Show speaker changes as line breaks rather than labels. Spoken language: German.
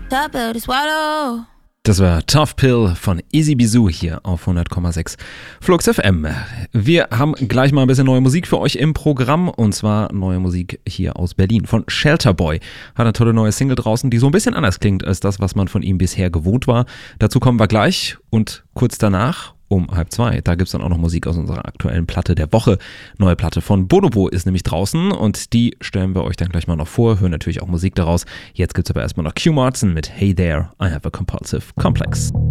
Top pill to swallow.
Das war Tough Pill von Easy Bizou hier auf 100,6 Flux FM. Wir haben gleich mal ein bisschen neue Musik für euch im Programm, und zwar neue Musik hier aus Berlin von Shelter Boy. Hat eine tolle neue Single draußen, die so ein bisschen anders klingt als das, was man von ihm bisher gewohnt war. Dazu kommen wir gleich, und kurz danach um 1:30, da gibt's dann auch noch Musik aus unserer aktuellen Platte der Woche. Neue Platte von Bonobo ist nämlich draußen, und die stellen wir euch dann gleich mal noch vor, hören natürlich auch Musik daraus. Jetzt gibt's aber erstmal noch Q Martin mit Hey There, I Have a Compulsive Complex.